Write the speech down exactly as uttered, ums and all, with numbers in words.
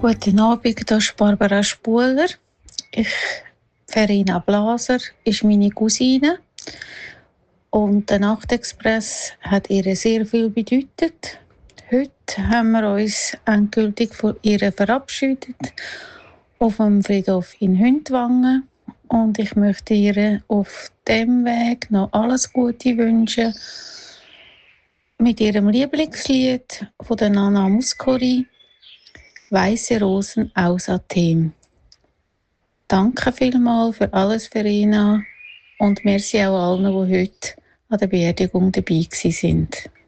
Guten Abend, das ist Barbara Spuler. Ich, Verena Blaser ist meine Cousine. Und der Nachtexpress hat ihr sehr viel bedeutet. Heute haben wir uns endgültig von ihr verabschiedet auf dem Friedhof in Hündwangen. Und ich möchte ihr auf dem Weg noch alles Gute wünschen. Mit ihrem Lieblingslied von der Nana Muscuri, «Weiße Rosen aus Athen». Danke vielmals für alles, Verena. Und merci auch allen, die heute an der Beerdigung dabei waren.